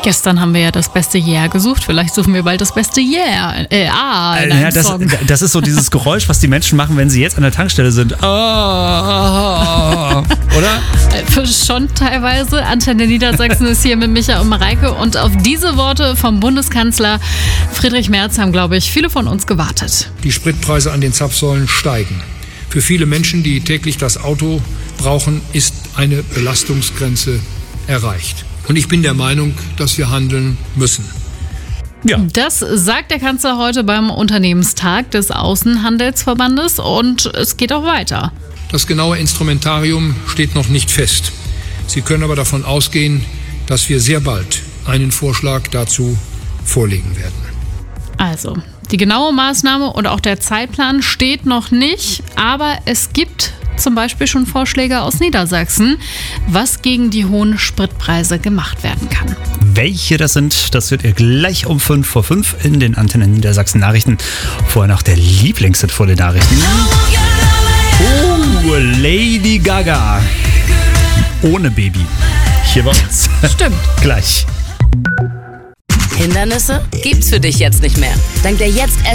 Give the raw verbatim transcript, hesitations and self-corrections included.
Gestern haben wir ja das beste Yeah gesucht. Vielleicht suchen wir bald das beste Yeah. Äh, ah, in einem ja, das, Song. das ist so dieses Geräusch, was die Menschen machen, wenn sie jetzt an der Tankstelle sind. Oh, oh, oh. Oder? Äh, Schon teilweise. Antenne Niedersachsen ist hier mit Micha und Mareike. Und auf diese Worte vom Bundeskanzler Friedrich Merz haben, glaube ich, viele von uns gewartet. Die Spritpreise an den Zapfsäulen steigen. Für viele Menschen, die täglich das Auto brauchen, ist eine Belastungsgrenze erreicht. Und ich bin der Meinung, dass wir handeln müssen. Ja. Das sagt der Kanzler heute beim Unternehmenstag des Außenhandelsverbandes und es geht auch weiter. Das genaue Instrumentarium steht noch nicht fest. Sie können aber davon ausgehen, dass wir sehr bald einen Vorschlag dazu vorlegen werden. Also, die genaue Maßnahme und auch der Zeitplan steht noch nicht, aber es gibt zum Beispiel schon Vorschläge aus Niedersachsen, was gegen die hohen Spritpreise gemacht werden kann. Welche das sind, das hört ihr gleich um fünf vor fünf in den Antennen Niedersachsen Nachrichten. Vorher noch der Lieblingshit vor den Nachrichten. Oh, Lady Gaga. Ohne Baby. Hier bei uns. Stimmt. Gleich. Hindernisse gibt's für dich jetzt nicht mehr. Dank der jetzt